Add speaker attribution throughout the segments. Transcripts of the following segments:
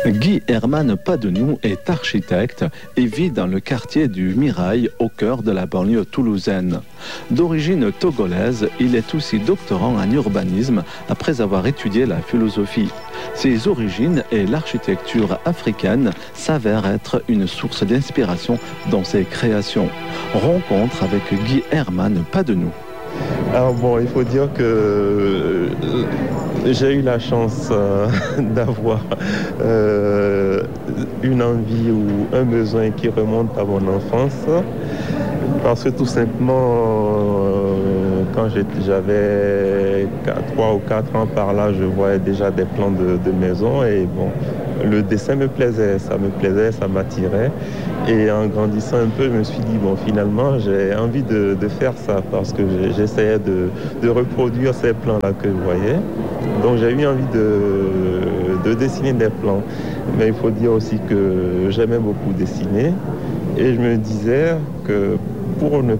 Speaker 1: Guy Herman Padenou est architecte et vit dans le quartier du Mirail, au cœur de la banlieue toulousaine. D'origine togolaise, il est aussi doctorant en urbanisme après avoir étudié la philosophie. Ses origines et l'architecture africaine s'avèrent être une source d'inspiration dans ses créations. Rencontre avec Guy Herman Padenou.
Speaker 2: Alors bon, il faut dire que j'ai eu la chance d'avoir une envie ou un besoin qui remonte à mon enfance. Parce que tout simplement, quand j'avais 3 ou 4 ans par là, je voyais déjà des plans de maison et bon, le dessin me plaisait, ça m'attirait. Et en grandissant un peu, je me suis dit, bon, finalement, j'ai envie de faire ça parce que j'essayais de reproduire ces plans-là que je voyais. Donc j'ai eu envie de dessiner des plans. Mais il faut dire aussi que j'aimais beaucoup dessiner. Et je me disais que pour ne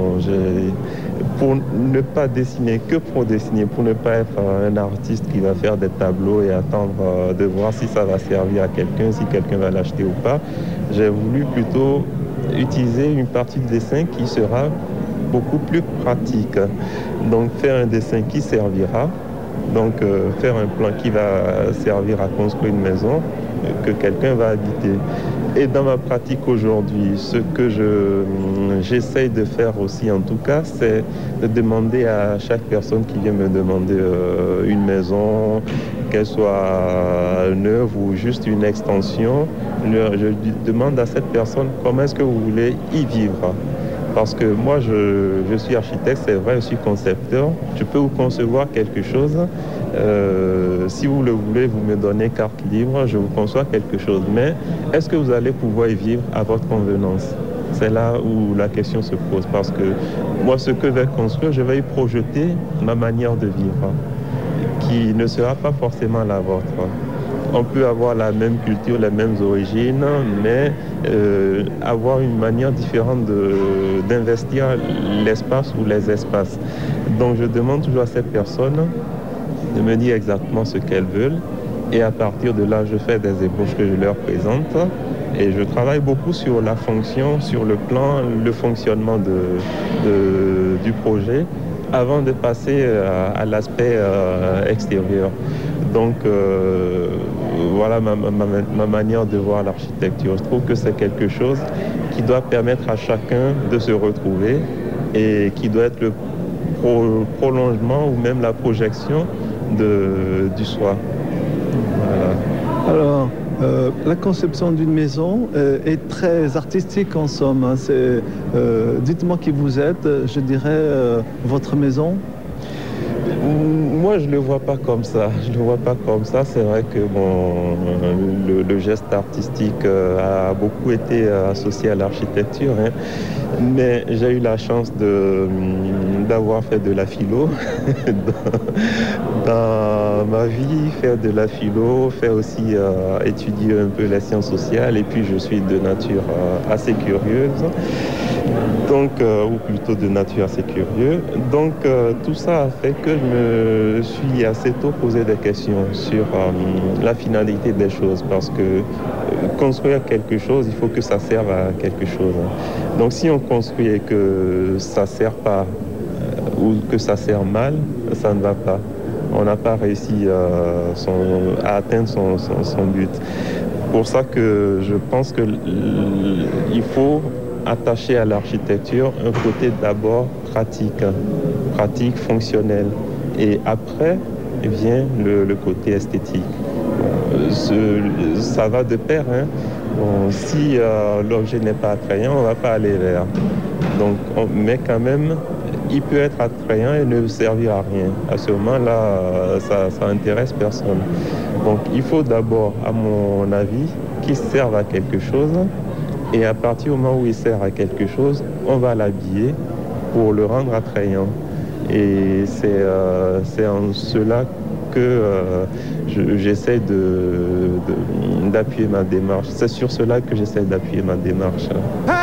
Speaker 2: pas dessiner que pour dessiner, pour ne pas être un artiste qui va faire des tableaux et attendre de voir si ça va servir à quelqu'un, si quelqu'un va l'acheter ou pas, j'ai voulu plutôt utiliser une partie du dessin qui sera beaucoup plus pratique. Donc faire un dessin qui servira, donc faire un plan qui va servir à construire une maison que quelqu'un va habiter. Et dans ma pratique aujourd'hui, ce que j'essaye de faire aussi en tout cas, c'est de demander à chaque personne qui vient me demander une maison, qu'elle soit neuve ou juste une extension, je demande à cette personne comment est-ce que vous voulez y vivre. Parce que moi, je suis architecte, c'est vrai, je suis concepteur. Je peux vous concevoir quelque chose. Si vous le voulez, vous me donnez carte libre, je vous conçois quelque chose. Mais est-ce que vous allez pouvoir y vivre à votre convenance? C'est là où la question se pose. Parce que moi, ce que je vais construire, je vais y projeter ma manière de vivre, qui ne sera pas forcément la vôtre. On peut avoir la même culture, les mêmes origines, mais avoir une manière différente d'investir l'espace ou les espaces. Donc je demande toujours à ces personnes de me dire exactement ce qu'elles veulent. Et à partir de là, je fais des ébauches que je leur présente. Et je travaille beaucoup sur la fonction, sur le plan, le fonctionnement du projet, avant de passer à l'aspect extérieur. Donc voilà ma manière de voir l'architecture. Je trouve que c'est quelque chose qui doit permettre à chacun de se retrouver et qui doit être le prolongement ou même la projection du soi. Voilà.
Speaker 3: Alors, la conception d'une maison est très artistique en somme. Hein. Dites-moi qui vous êtes, je dirais votre maison.
Speaker 2: Moi, je ne le vois pas comme ça. C'est vrai que bon, le geste artistique a beaucoup été associé à l'architecture. Hein. Mais j'ai eu la chance d'avoir fait de la philo dans ma vie, faire de la philo, faire aussi étudier un peu les sciences sociales. Et puis, je suis de nature assez curieuse. Donc, ou plutôt de nature assez curieux. Donc, tout ça a fait que je me suis assez tôt posé des questions sur la finalité des choses. Parce que construire quelque chose, il faut que ça serve à quelque chose. Donc, si on construit et que ça ne sert pas ou que ça sert mal, ça ne va pas. On n'a pas réussi à atteindre son but. Pour ça que je pense qu'il faut attaché à l'architecture, un côté d'abord pratique, fonctionnel. Et après vient le côté esthétique. Ça va de pair. Hein. Bon, si l'objet n'est pas attrayant, on ne va pas aller vers. Donc, mais quand même, il peut être attrayant et ne servir à rien. À ce moment-là, ça intéresse personne. Donc, il faut d'abord, à mon avis, qu'il serve à quelque chose. Et à partir du moment où il sert à quelque chose, on va l'habiller pour le rendre attrayant. Et c'est en cela que j'essaie d'appuyer ma démarche. C'est sur cela que j'essaie d'appuyer ma démarche.